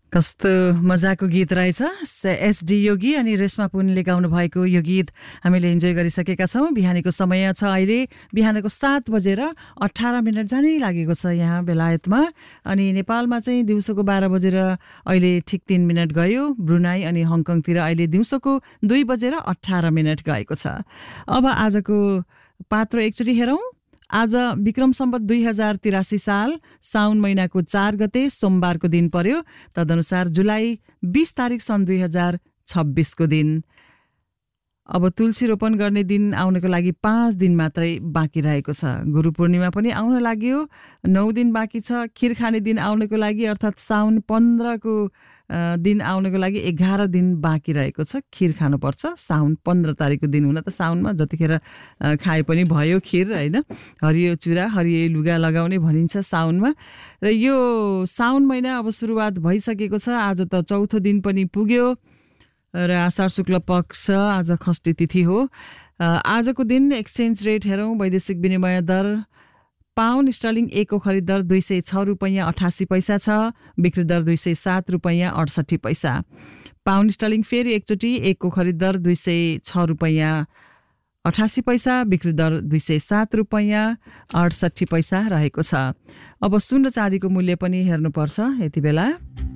कस्तो मजाको गीत रहेछ। एसडी योगी अनि रेशमा पुनले गाउनु भएको यो गीत हामीले इन्जोय गरिसकेका छौँ। बिहानीको समय छ, अहिले बिहानको 7:18 जानै लागेको छ यहाँ बेलायतमा। अनि नेपालमा चाहिँ दिउँसोको 12 अहिले ठिक 3 मिनट गयो। ब्रुनाई अनि हङकङतिर अहिले दिउँसोको 2:18 गएको छ। अब आजको पात्रो एकचोटि हेरौँ। आज विक्रम सम्वत 2083 साल साउन महिनाको 4 गते सोमबारको दिन पर्यो। तदनुसार जुलाई 20 तारिक सन् 2026 को दिन। अब तुलसी रोपन गर्ने दिन आउनको लागि 5 दिन मात्रै बाँकी रहेको छ। गुरु पूर्णिमा पनि आउन लाग्यो, 9 दिन बाँकी छ। खीर खाने दिन आउनको लागि अर्थात् साउन 15 को दिन आउनको लागि 11 दिन बाँकी रहेको छ। खीर खानुपर्छ साउन 15 तारिकको दिन। हुन त साउनमा जतिखेर खाए पनि भयो खीर, होइन? हरियो चुरा हरियो लुगा लगाउने भनिन्छ साउनमा। र यो साउन महिना अब सुरुवात भइसकेको छ। आज त चौथो दिन पनि पुग्यो र आषाढ शुक्ल पक्ष आज षष्ठी तिथि हो। आजको दिन एक्सचेन्ज रेट हेरौँ। वैदेशिक विनिमय दर पाउन्ड स्टर्लिङ 1 को खरिद दर 206 रुपैयाँ 88 पैसा छ। बिक्री दर 207 रुपैयाँ 68 पैसा। पाउन्ड स्टर्लिङ फेरि एकचोटि 1 को खरिद दर 206 रुपैयाँ 88 पैसा। बिक्री दर 207 रुपैयाँ 68 पैसा रहेको छ। अब सुन र चाँदीको मूल्य पनि हेर्नुपर्छ यति बेला।